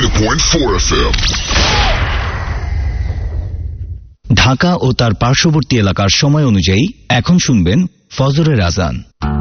102.4 FM. Dhaka ও তার পার্শ্ববর্তী এলাকার সময় অনুযায়ী এখন শুনবেন ফজরের আজান।